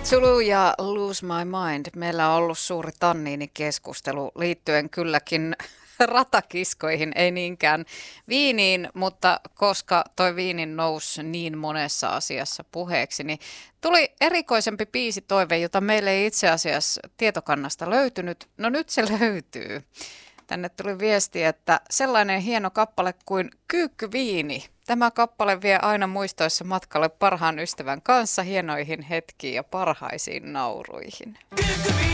Zulu ja Lose My Mind. Meillä on ollut suuri tanniinikeskustelu liittyen kylläkin ratakiskoihin, ei niinkään viiniin, mutta koska toi viinin nousi niin monessa asiassa puheeksi, niin tuli erikoisempi biisitoive, jota meille ei itse asiassa tietokannasta löytynyt. No nyt se löytyy. Tänne tuli viesti, että sellainen hieno kappale kuin Kyykkyviini. Tämä kappale vie aina muistoissa matkalle parhaan ystävän kanssa hienoihin hetkiin ja parhaisiin nauruihin.